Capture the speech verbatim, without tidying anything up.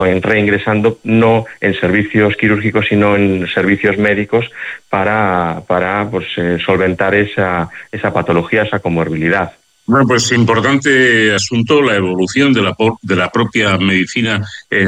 reingresando no en servicios quirúrgicos, sino en servicios médicos para, para pues, eh, solventar esa, esa patología, esa comorbilidad. Bueno, pues importante asunto, la evolución de la, de la propia medicina eh,